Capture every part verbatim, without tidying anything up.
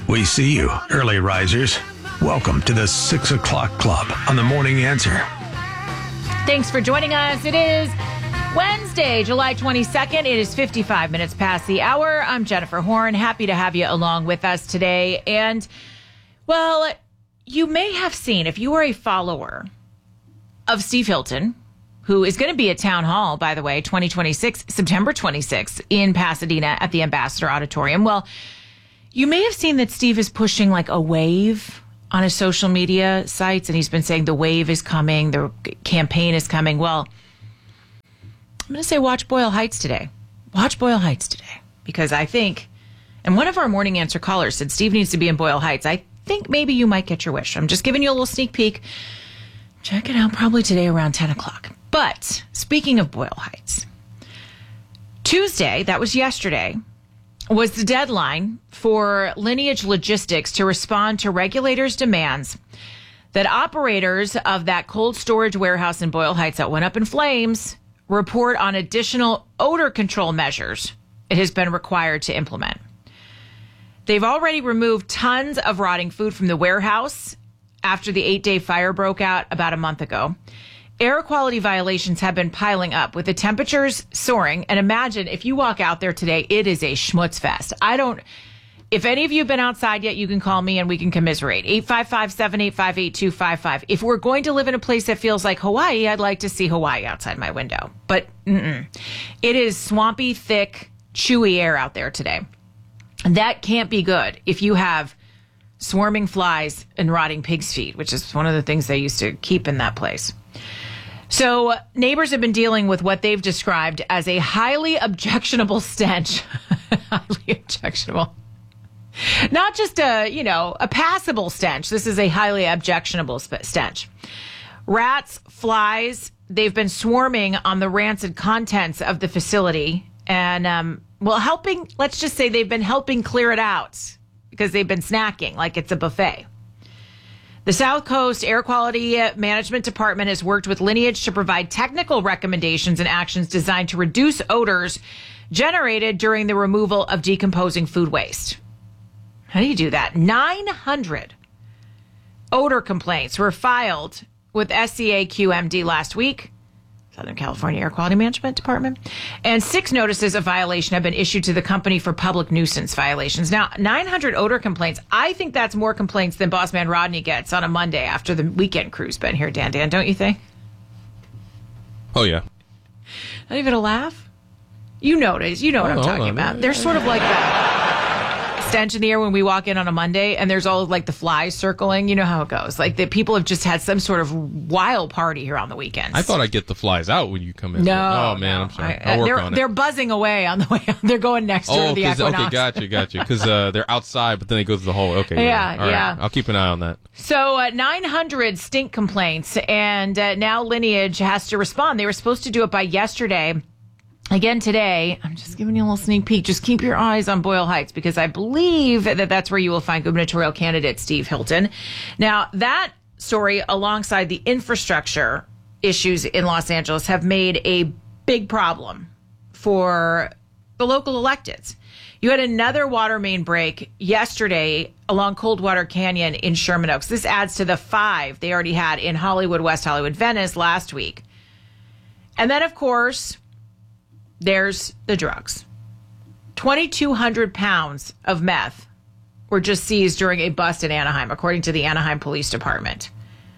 We see you, early risers. Welcome to the six o'clock Club on the Morning Answer. Thanks for joining us. It is Wednesday, July twenty-second. It is fifty-five minutes past the hour. I'm Jennifer Horn. Happy to have you along with us today. And, well, you may have seen, if you are a follower of Steve Hilton, who is going to be at Town Hall, by the way, twenty twenty-six, September twenty-sixth in Pasadena at the Ambassador Auditorium. Well, you may have seen that Steve is pushing like a wave on his social media sites, and he's been saying the wave is coming, the campaign is coming. Well, I'm going to say watch Boyle Heights today. Watch Boyle Heights today, because I think, and one of our Morning Answer callers said Steve needs to be in Boyle Heights. I think maybe you might get your wish. I'm just giving you a little sneak peek. Check it out probably today around ten o'clock. But speaking of Boyle Heights, Tuesday, that was yesterday, was the deadline for Lineage Logistics to respond to regulators' demands that operators of that cold storage warehouse in Boyle Heights that went up in flames report on additional odor control measures it has been required to implement. They've already removed tons of rotting food from the warehouse after the eight-day fire broke out about a month ago. Air quality violations have been piling up with the temperatures soaring. And imagine if you walk out there today, it is a schmutz fest. I don't, if any of you have been outside yet, you can call me and we can commiserate. eight five five, seven eight five, eight two five five. If we're going to live in a place that feels like Hawaii, I'd like to see Hawaii outside my window. But mm-mm. It is swampy, thick, chewy air out there today. And that can't be good if you have swarming flies and rotting pig's feet, which is one of the things they used to keep in that place. So neighbors have been dealing with what they've described as a highly objectionable stench. Highly objectionable. Not just a, you know, a passable stench. This is a highly objectionable stench. Rats, flies, they've been swarming on the rancid contents of the facility. And, um, well, helping, let's just say they've been helping clear it out because they've been snacking like it's a buffet. The South Coast Air Quality Management Department has worked with Lineage to provide technical recommendations and actions designed to reduce odors generated during the removal of decomposing food waste. How do you do that? nine hundred odor complaints were filed with S C A Q M D last week, Southern California Air Quality Management Department, and six notices of violation have been issued to the company for public nuisance violations. Now, nine hundred odor complaints. I think that's more complaints than Boss Man Rodney gets on a Monday after the weekend crew's been here, Dan Dan, don't you think? Oh, yeah. Not even a laugh? You notice. You know what oh, I'm talking on, about. Man. There's sort of like that stench in the air when we walk in on a Monday, and there's all like the flies circling. You know how it goes. Like the people have just had some sort of wild party here on the weekends. I thought I'd get the flies out when you come in. No, oh man, no. I'm sorry. I, I'll work they're, on it. They're buzzing away on the way. They're going next door oh, to the Equinox. Okay, gotcha, gotcha. Because uh, they're outside, but then they go through the hallway. Okay, yeah, yeah. All yeah. Right. I'll keep an eye on that. So uh, nine hundred stink complaints, and uh, now Lineage has to respond. They were supposed to do it by yesterday. Again today, I'm just giving you a little sneak peek. Just keep your eyes on Boyle Heights, because I believe that that's where you will find gubernatorial candidate Steve Hilton. Now, that story, alongside the infrastructure issues in Los Angeles, have made a big problem for the local electeds. You had another water main break yesterday along Coldwater Canyon in Sherman Oaks. This adds to the five they already had in Hollywood, West Hollywood, Venice last week. And then, of course, there's the drugs. twenty-two hundred pounds of meth were just seized during a bust in Anaheim, according to the Anaheim Police Department.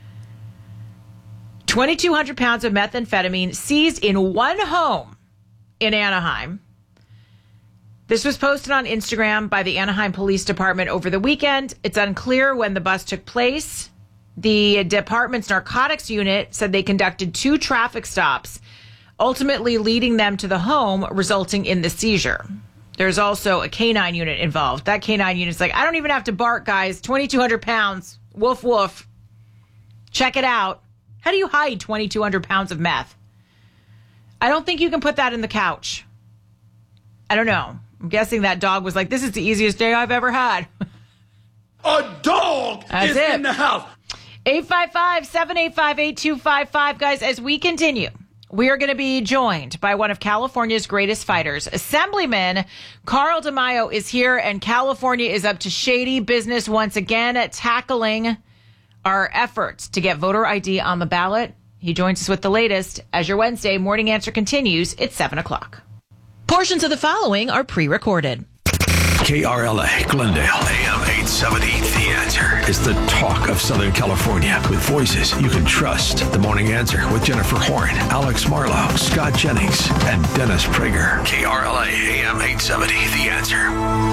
twenty-two hundred pounds of methamphetamine seized in one home in Anaheim. This was posted on Instagram by the Anaheim Police Department over the weekend. It's unclear when the bust took place. The department's narcotics unit said they conducted two traffic stops, ultimately leading them to the home, resulting in the seizure. There's also a canine unit involved. That canine unit's like, I don't even have to bark, guys. twenty-two hundred pounds. Woof, woof. Check it out. How do you hide twenty-two hundred pounds of meth? I don't think you can put that in the couch. I don't know. I'm guessing that dog was like, this is the easiest day I've ever had. A dog That's is it. in the house. eight five five, seven eight five, eight two five five. Guys, as we continue we are going to be joined by one of California's greatest fighters. Assemblyman Carl DeMaio is here, and California is up to shady business once again at tackling our efforts to get voter I D on the ballot. He joins us with the latest as your Wednesday morning answer continues. It's seven o'clock. Portions of the following are pre-recorded. K R L A, Glendale, A M eight seventy. The Answer is the talk of Southern California with voices you can trust. The Morning Answer with Jennifer Horn, Alex Marlowe, Scott Jennings, and Dennis Prager. K R L A, A M eight seventy. The Answer.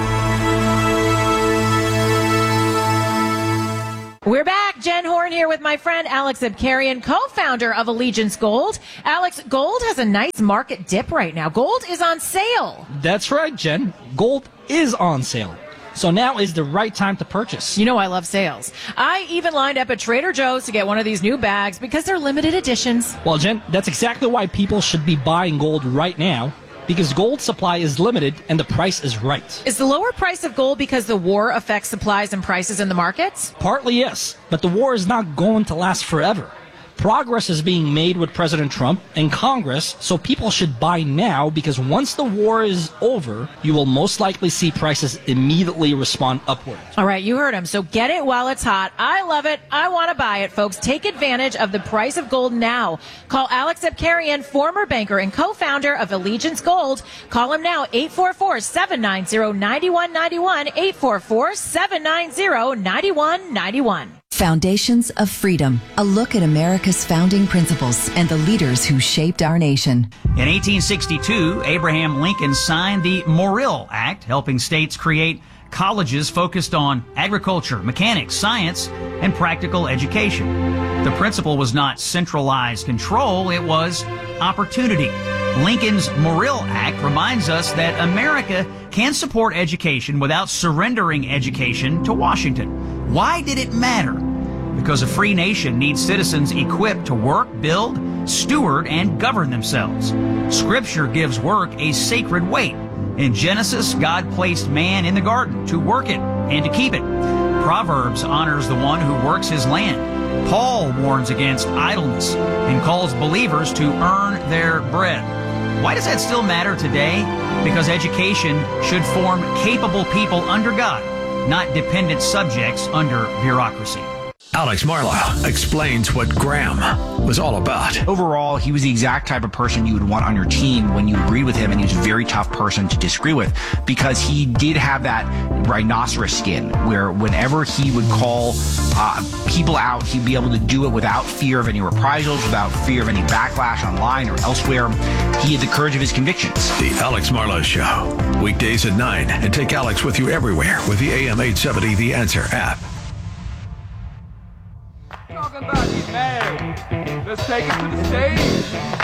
We're back. Jen Horn here with my friend Alex Abkarian, co-founder of Allegiance Gold. Alex, gold has a nice market dip right now. Gold is on sale. That's right, Jen. Gold is on sale. So now is the right time to purchase. You know I love sales. I even lined up at Trader Joe's to get one of these new bags because they're limited editions. Well, Jen, that's exactly why people should be buying gold right now, because gold supply is limited and the price is right. Is the lower price of gold because the war affects supplies and prices in the markets? Partly, yes, but the war is not going to last forever. Progress is being made with President Trump and Congress, so people should buy now, because once the war is over, you will most likely see prices immediately respond upward. All right, you heard him. So get it while it's hot. I love it. I want to buy it, folks. Take advantage of the price of gold now. Call Alex Abkarian, former banker and co-founder of Allegiance Gold. Call him now, eight four four, seven nine zero, nine one nine one, eight four four, seven nine zero, nine one nine one. Foundations of Freedom, a look at America's founding principles and the leaders who shaped our nation. In eighteen sixty-two, Abraham Lincoln signed the Morrill Act, helping states create colleges focused on agriculture, mechanics, science, and practical education. The principle was not centralized control, it was opportunity. Lincoln's Morrill Act reminds us that America can support education without surrendering education to Washington. Why did it matter? Because a free nation needs citizens equipped to work, build, steward, and govern themselves. Scripture gives work a sacred weight. In Genesis, God placed man in the garden to work it and to keep it. Proverbs honors the one who works his land. Paul warns against idleness and calls believers to earn their bread. Why does that still matter today? Because education should form capable people under God, not dependent subjects under bureaucracy. Alex Marlowe explains what Graham was all about. Overall, he was the exact type of person you would want on your team when you agreed with him, and he was a very tough person to disagree with, because he did have that rhinoceros skin where whenever he would call uh, people out, he'd be able to do it without fear of any reprisals, without fear of any backlash online or elsewhere. He had the courage of his convictions. The Alex Marlowe Show, weekdays at nine, and take Alex with you everywhere with the A M eight seventy The Answer app. Talking about you mad. Let's take it to the stage.